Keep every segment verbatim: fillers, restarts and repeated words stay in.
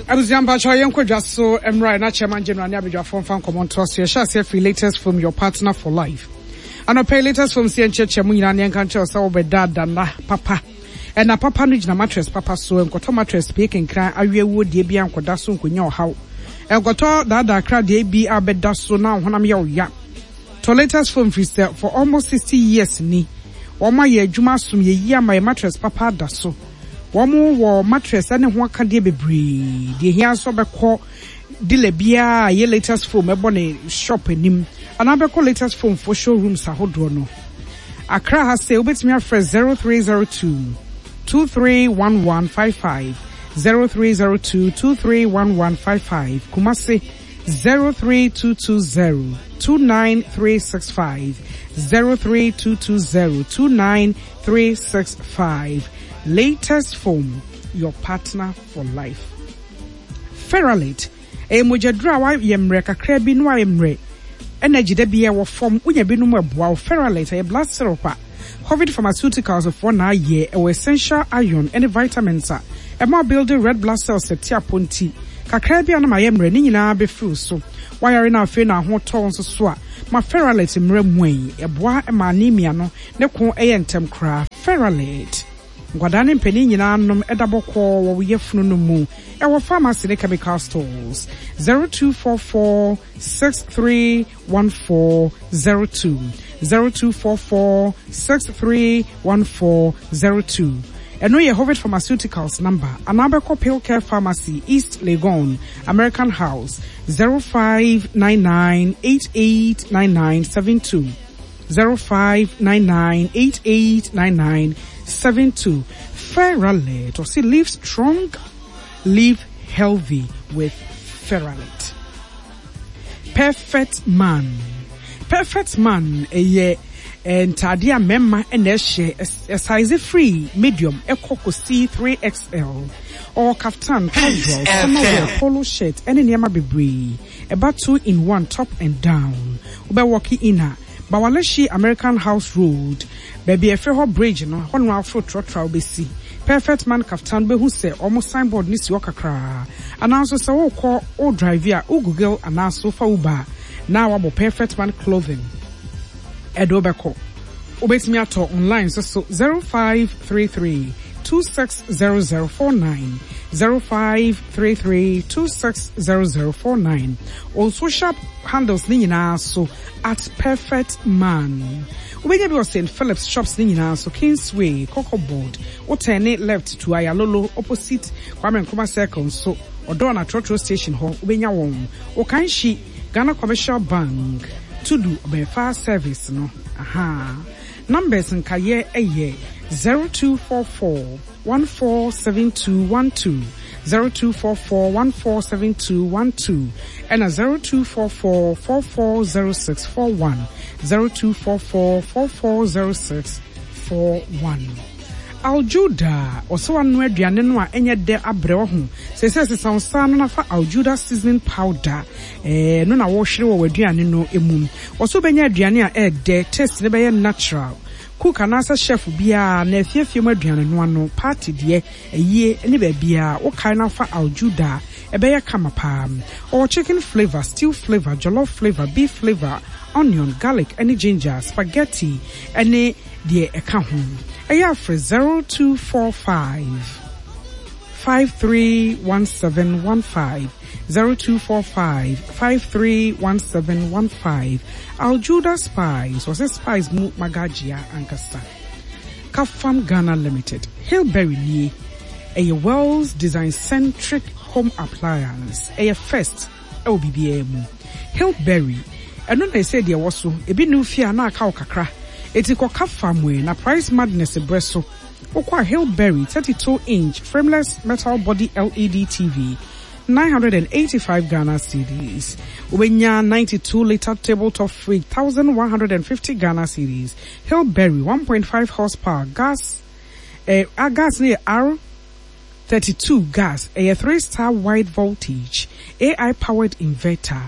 Abuziamba Choyenko Jaso Emra na Chairman General Abidja from Fan Common Trust. You shall see free latest from your partner for life. And I pay latest from C N Church Muina Nyan Country so be dad and papa. And na papa no gina mattress papa so enkoto mattress speaking cry awie wo de bia enkoda so nkonya ohaw. Enkoto dada kra de bi abeda so na honam ya oya. To latest from free for almost sixty years ni. Woma ye adwuma som ye yi ama mattress papa da so. Womu wo mattress ane ho aka de bebre de hia so beko dile bia ye latest foam ebo ne shop anim ana beko latest foam for showrooms ahodo no Accra has say obetimi afre zero three zero two two three one one five five zero three zero two two three one one five five Kumasi zero three two two zero two nine three six five zero three two two zero two nine three six five. Latest foam, your partner for life. Ferrolate, a mujadra wa yemre kakra bi no yemre. Energy de bia wo form unya bi no mboa Ferrolate a blood syrup. Hovid Pharmaceuticals for na ye e essential iron and vitamins a e more building red blood cells set ponti. Kakra bi na yemre ni nyina be fru so. Wire na afi na ho ton so so a ma Ferrolate mre mwen e boa e ma anemia no ne ko e yentem kra. Ferrolate Gwadane mpeni nyina anom edabokwo wo yefunu no mu e wo pharmacy ne chemical stores zero two four four six three one four zero two zero two four four six three one four zero two. Eno ye Hovid Pharmaceuticals number Anabeko Pill Care Pharmacy East Legon American House zero five nine nine eight eight nine nine seven two zero five nine nine eight eight nine nine seven two. Ferrolate or see live strong, live healthy with Ferrolate. Perfect man. Perfect man a ye and tadia memma and a size free medium ekoko C three X L or kaftan casual summer polo shirt and nyama bebre about two in one top and down ube walking inner Bawaleshi American House Road baby efeho bridge no hono afro trotro obesi perfect man kaftan be hu se almost signboard ni si okakra ananso se wo call o drive ya o Google ananso fa uba na wabo perfect man clothing edo beko obetimi ato online so so zero five three three two six zero zero four nine zero five three three two six zero zero four nine on social handles ni nyina so at perfect man. Ubenya bi Saint Philip's shops ni nyina so Kingsway Cocoa Board o turn left to Ayalolo opposite Kwame Nkrumah Circle so odo na Trotro station ho ubenya won o kanshi Ghana Commercial Bank to do obefa service no aha numbers nkaye eye zero two four four one four seven two one two zero two four four one four seven two one two and a zero two four four four four zero six four one zero two four four four four zero six four one. Aljuda also one word no a enye de abre wo ho se se se sansa no na fa Aljuda seasoning powder eh no na wo hwere wo aduane no emum also benya aduane a e de taste ne be natural cook anasa chef bia na afiafie mu aduane no ano party de eyie ne ba bia wo kai na fa Aljuda e be ya kama pam or chicken flavor, stew flavor, jollof flavor, beef flavor, onion, garlic, any ginger, spaghetti, any de eka ho eya for zero two four five five three one seven one five zero two four five five three one seven one five. Aljuda Spice was a spice mu magajia ankasa. Kafam Ghana Limited. Hillberry ni a Wells design centric home appliance. A first O B B A mu. Hillberry. And when I said there was so a bit new fear na cow kakra. Eti kwa kafamwe na price madness ebreso. Okwa Hillberry thirty-two inch frameless metal body L E D T V. nine hundred eighty-five Ghana cedis. Ubenya ninety-two liter tabletop fridge, one thousand one hundred fifty Ghana cedis. Hillberry one point five horsepower gas. Eh, a gas near R thirty-two gas. A three star wide voltage. A I powered inverter.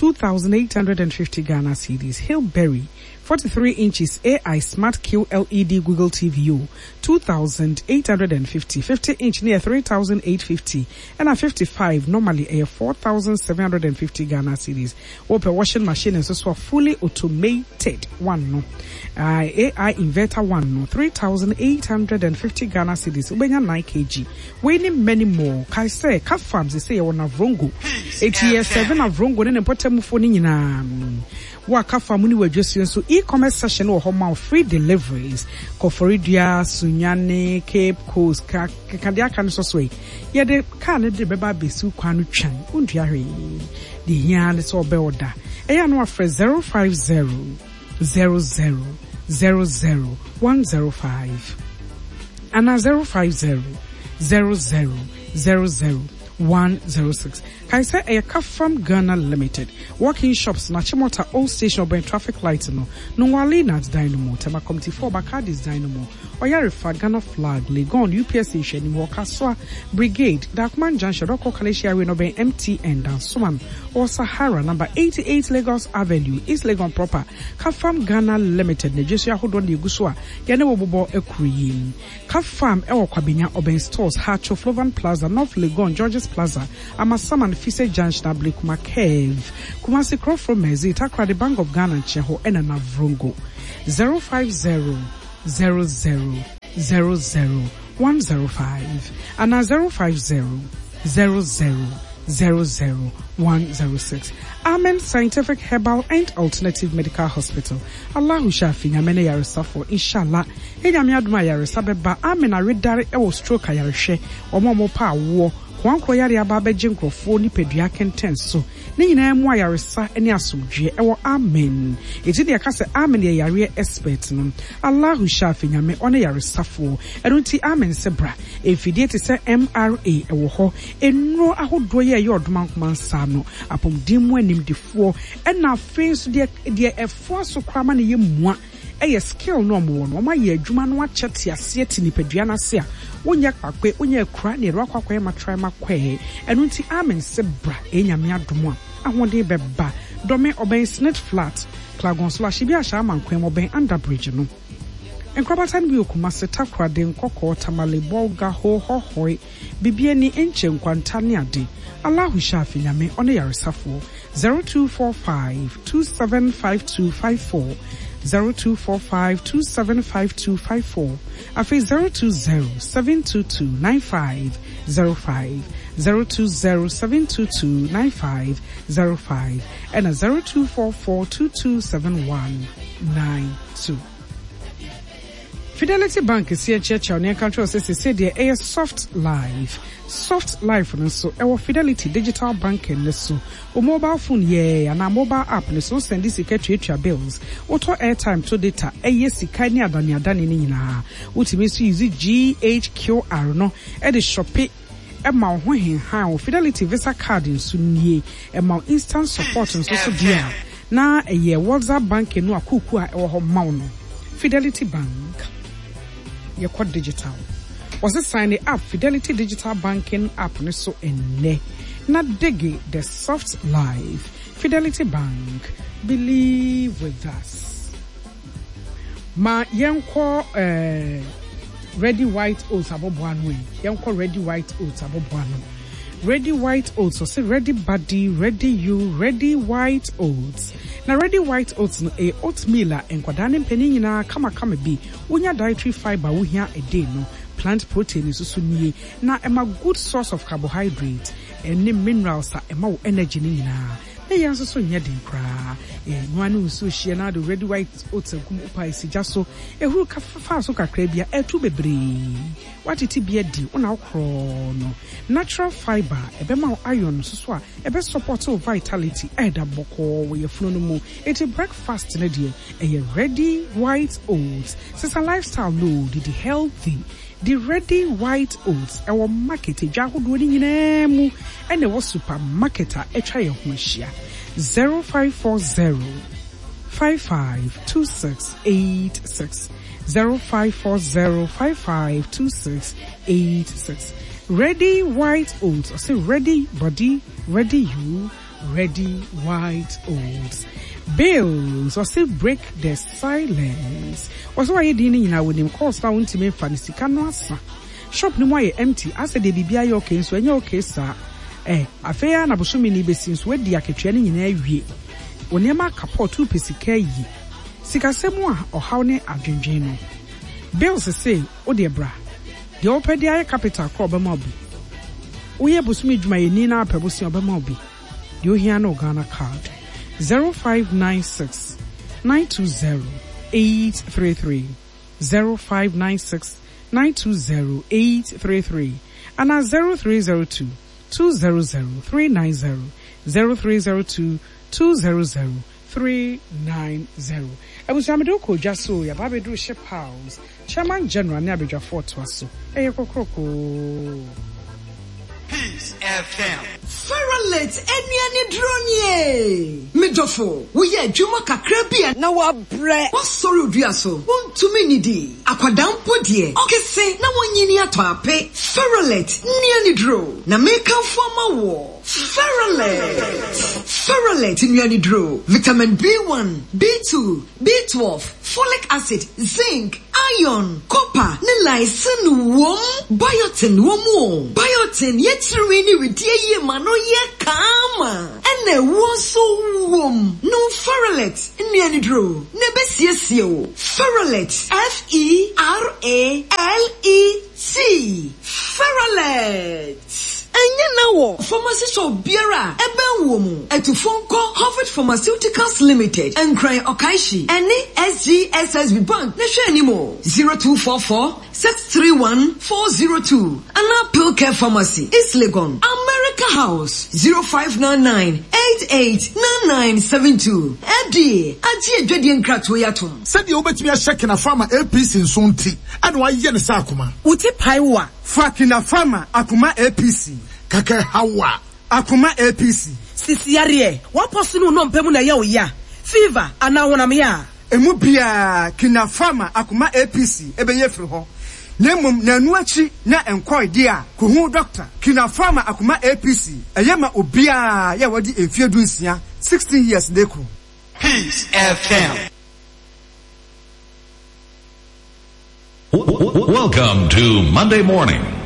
two thousand eight hundred fifty Ghana cedis. Hillberry, forty-three inches A I Smart Q L E D Google T V U, two thousand eight hundred fifty. fifty inch near three thousand eight hundred fifty. And a fifty-five normally a four thousand seven hundred fifty Ghana cedis. Open washing machine is also a fully automated one. No. Uh, A I inverter one. No. three thousand eight hundred fifty Ghana cedis. Ubenya nine kilograms. Winning many more. Kai say, Ka farms, they say, you want a vrongo. eight years seven of vrongo, then important phone in a waka famuni we just so e-commerce session or home free deliveries. Koforidia, Sunyane, Cape Coast, Kadia can so sway. Yeah, the can de beba besu kwanu chan. Undiari. The yan is all beoda. Eya no afre zero five zero zero zero zero zero one zero five. Ana zero five zero zero zero zero zero one zero six. Kaisa Eka from Ghana Limited. Walking shops na Chimota Old Station by traffic lights no. Nungwali Nats Dynamo. Tema Committee four Bakadis Dynamo. Oyarifa Ghana Flag. Legon U P S Station in Wakaswa Brigade. Darkman Junction. Roko Kalesia Renobe M T N Dan Suman. Or Sahara number eighty-eight Lagos Avenue. East Legon proper. Kafam Ghana Limited. Nejesia Hodon de Guswa. Yane Wobobo Ekruyin. Kafam Ewa Kwabinya Oben Stores. Hacho Flovan Plaza. North Legon Georges Plaza. Amasaman Fise Junction Blakuma Cave. Kumasi Crawford Mezi. Takra the Bank of Ghana Cheho Enana Vrongo. zero five zero zero zero zero zero one zero five. Ana zero five zero zero zero zero zero one zero six. Amen Scientific Herbal and Alternative Medical Hospital. Allahu Shafi Nyamene Yaresa for Inshallah. Enyame aduma yaresa beba. Amen aredare ewo stroke ayareshe. Omo mo pa wo. One koyari ababe jinkro fo ni pedua kenten so. Ni nyina mu ayaresa ene asomdwe ewo amen. Eti de akase amen ye yare expert no. Allahu Shafi Nyame one yaresa fo. Erunti amen sebra. Efidie te se M R A ewo ho. Enro ahodo ye ye odoma nkomansa no. Apom dimu anim defo. Ena face de de efo so krama ne ye mua. Eye skill no mo no. Ma ye adwuma no achete ase ti nipadua na se a. Wonya kwakwe wonya kura ne ro kwakwe ma try ma kwe enu nti amen sebra enyame adomo ahode beba dome oben snit flat klagon slash bi ahya mankwen oben under bridge no enkrabatan bi okuma seta krade nkoko tamale bolga ho ho hoi bibia ni enche nkwanta ne ade Allahu Shafi Nyame one yaresafo zero two four five two seven five two five four zero two four five two seven five two five four. Afi zero two zero seven two two nine five zero five zero two zero seven two two nine five zero five and a zero two four four two two seven one nine two. Fidelity Bank is here church on your country says say there a soft life. Soft life no so our Fidelity digital banking no so o mobile phone yeah and a mobile app no so send this secretary your bills auto airtime to data e yesika ni adani adani ni nyina utimi so use G H Q R no e de shope e ma ho hen han Fidelity Visa card nso nie e ma instant support nso so dia na e ye WhatsApp bank no akuku a e wo ho ma no Fidelity Bank ye code digital was it sign up Fidelity digital banking app so enne na digi the soft life Fidelity Bank believe with us ma yenko eh ready white oats aboboano yenko ready white oats aboboano ready white oats so say ready body ready you ready white oats na ready white oats no e oatmeal a enkwada ne mpani nyina kama kama bi wonya dietary fiber wo hia a day no plant protein is also nie na ema good source of carbohydrate and minerals a ema wo energy ni nyina na yan so so nya den kra e no anu so hie na the ready white oats kum upa isi jaso e huru ka fa so kakra bia etu bebre watiti bia di una okro no natural fiber ebe ma iron so so a ebe support o vitality e da boko we yefunu no mu it breakfast na die e ready white oats since a lifestyle no the healthy the ready white oats our market jahodo ni nyina mu ene wo supermarket a etwa ye ho hia zero five four zero five five two six eight six zero five four zero five five two six eight six. Ready white oats or say ready body ready you ready white oats. Bills or say break the silence. Also, I didn't know when him cost down to me fancy canvas. Shop no more empty. I said, they be okay, so any okay, sir. Eh, a fair na busumi ni besins where the aketwani in a ye. When you mark a pot two pesike ye. Sika semwa or how ne adwendwen. Bills say, oh dear bra. The open the capital call Bemobi. We have busumi juma ye na pebusi Bemobi. You hear no Ghana card. Zero five nine six nine two zero eight three three zero five nine six nine two zero eight three three and at zero three zero two two zero zero three nine zero zero three zero two two zero zero three nine zero. I was Amadoko Jaso ya Babedu Ship House Chairman General Nabija Fort Waso Eyoko Kroko Peace F M. Faralet eni drone Midofo, we ye Juma Kakrabia na wa bre. What sorry do so? Won to me nidi. Akwadampo die. Okay say na wonyini ato ape. Faralet ni dro. Na make am forma war. Faralet. Faralet ni dro. Vitamin B one, B two, B twelve, folic acid, zinc, iron, copper, ne lysine wom, biotin wom. Biotin yetiri ni with ye mano ye kama. Ene wonso wom. No Faralet ni dro. Ne besiesio. Faralet. F E R A L E T. Faralet. Enya na wo pharmacy shop biara ebe wo mu etufonko Harvard Pharmaceuticals Limited enkran okaishi ene S G S S B Bank na hwe animo zero two four four six three one four zero two ana Pill Care Pharmacy East Legon America House zero five nine nine eight eight nine nine seven two edi aji edwedi enkrato yatom said you obetimi a check na farmer A P C nsonti ana wa ye ne sa akoma uti paiwa fakina farmer akoma A P C kaka hawa akoma A P C sisi yare wa posunu no mpemu na ye oya fever ana wona me ya emu bia kina farmer akoma A P C ebeye firi ho nemum na anu achi na enkoy dia ko hu doctor kina farmer akoma A P C eyema obia ya wadi emfie dunsia sixteen years deku. Peace F M. Welcome to Monday Morning